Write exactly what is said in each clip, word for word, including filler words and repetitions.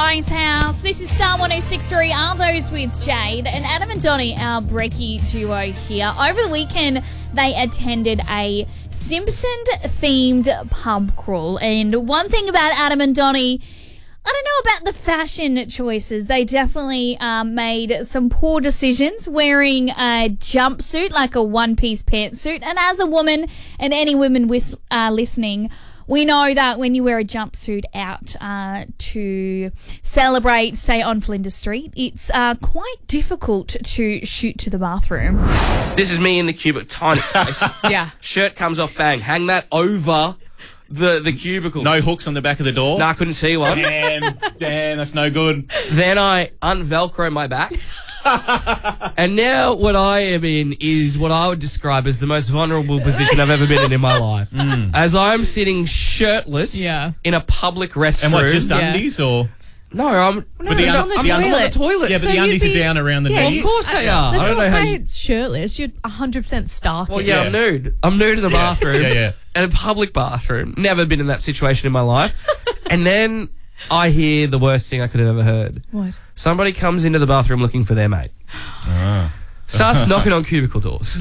Icehouse. This is Star one oh six point three. Are those with Jade and Adam and Donnie, our brekkie duo here. Over the weekend, they attended a Simpson-themed pub crawl. And one thing about Adam and Donnie, I don't know about the fashion choices. They definitely um, made some poor decisions wearing a jumpsuit, like a one-piece pantsuit. And as a woman, and any women wis- uh, listening, we know that when you wear a jumpsuit out uh, to celebrate, say, on Flinders Street, it's uh, quite difficult to shoot to the bathroom. This is me in the cubicle, tiny space. Yeah. Shirt comes off, bang. Hang that over the, the cubicle. No hooks on the back of the door? No, I couldn't see one. Damn, damn, that's no good. Then I unvelcro my back. And now what I am in is what I would describe as the most vulnerable position I've ever been in in my life. Mm. As I'm sitting shirtless yeah. in a public restroom. And what, just yeah. undies or? No, I'm, no, the un- I'm, the I'm on the toilet. Yeah, but so the undies be, are down around the yeah, knees. Of course they are. Let's I don't not know how say you... it's shirtless. You're one hundred percent stark. Well, yeah, Yeah. I'm nude. I'm nude in the bathroom. Yeah, yeah. In a public bathroom. Never been in that situation in my life. And then I hear the worst thing I could have ever heard. What? Somebody comes into the bathroom looking for their mate. Ah. Starts knocking on cubicle doors.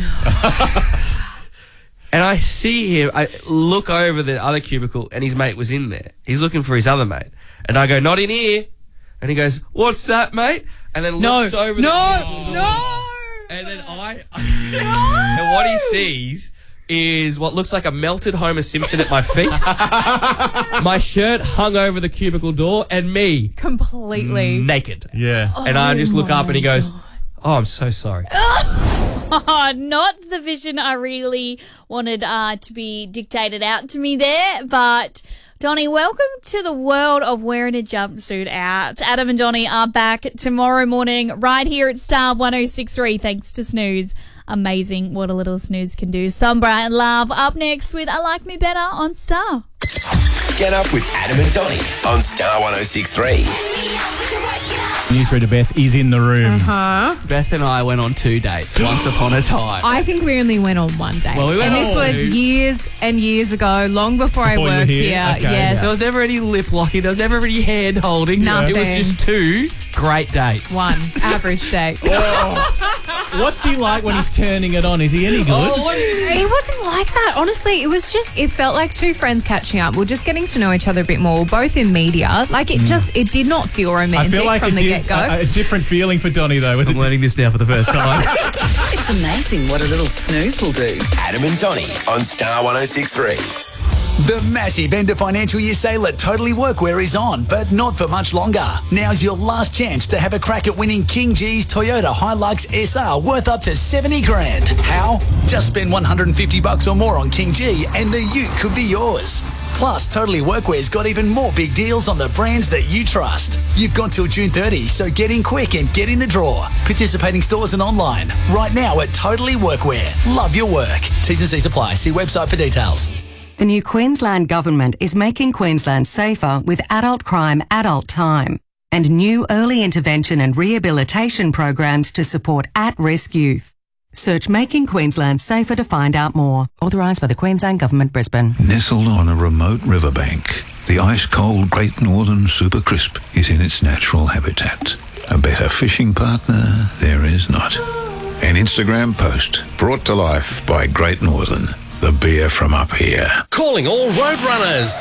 And I see him, I look over the other cubicle and his mate was in there. He's looking for his other mate. And I go, not in here. And he goes, what's that, mate? And then No. looks over No. the No. And then I... And what he sees is what looks like a melted Homer Simpson at my feet. My shirt hung over the cubicle door and me Completely. naked. Yeah. And I just look up and he goes, oh, I'm so sorry. Oh, not the vision I really wanted uh, to be dictated out to me there, but Donnie, welcome to the world of wearing a jumpsuit out. Adam and Donnie are back tomorrow morning right here at Star one oh six point three, thanks to Snooze. Amazing what a little snooze can do. Sombra and Love up next with I Like Me Better on Star. Get up with Adam and Donnie on Star one oh six point three. Newsreader Beth is in the room. Huh? Beth and I went on two dates once upon a time. I think we only went on one date. Well, we went and on this was two. years and years ago, long before, I Before you were worked here? here. Okay, yes. There was never any lip locking. There was never any hand holding. Nothing. It was just two great dates. One average date. What's he like when he's turning it on? Is he any good? Oh, It wasn't like that. Honestly, it was just, it felt like two friends catching up. We're just getting to know each other a bit more. We're both in media. Like, it just, it did not feel I romantic feel like from it the did, get-go. a, a different feeling for Donnie, though. Was I'm it? learning this now for the first time. It's amazing what a little snooze will do. Adam and Donnie on Star one oh six point three. The massive end of financial year sale at Totally Workwear is on, but not for much longer. Now's your last chance to have a crack at winning King G's Toyota Hilux S R worth up to seventy grand. How? Just spend one hundred fifty bucks or more on King G and the ute could be yours. Plus, Totally Workwear's got even more big deals on the brands that you trust. You've got till June thirtieth, so get in quick and get in the draw. Participating stores and online. Right now at Totally Workwear. Love your work. T's and C's apply. See website for details. The new Queensland Government is making Queensland safer with adult crime, adult time, and new early intervention and rehabilitation programs to support at-risk youth. Search Making Queensland Safer to find out more. Authorised by the Queensland Government, Brisbane. Nestled on a remote riverbank, the ice-cold Great Northern Super Crisp is in its natural habitat. A better fishing partner there is not. An Instagram post brought to life by Great Northern, the beer from up here. Calling all road runners.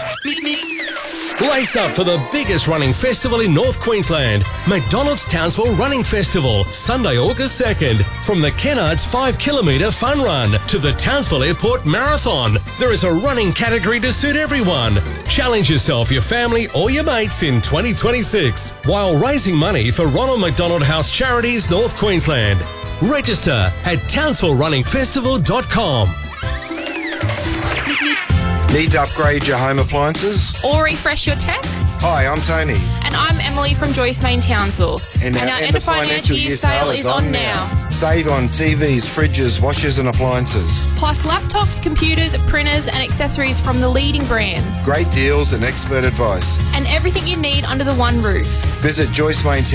Lace up for the biggest running festival in North Queensland, McDonald's Townsville Running Festival, Sunday, August second. From the Kennards five kilometre fun run to the Townsville Airport Marathon, there is a running category to suit everyone. Challenge yourself, your family or your mates in twenty twenty-six while raising money for Ronald McDonald House Charities North Queensland. Register at townsville running festival dot com. Need to upgrade your home appliances? Or refresh your tech? Hi, I'm Tony. And I'm Emily from Joyce Main Townsville. And, our end of financial year sale is on now. Save on T Vs, fridges, washers and appliances. Plus laptops, computers, printers and accessories from the leading brands. Great deals and expert advice. And everything you need under the one roof. Visit Joyce Main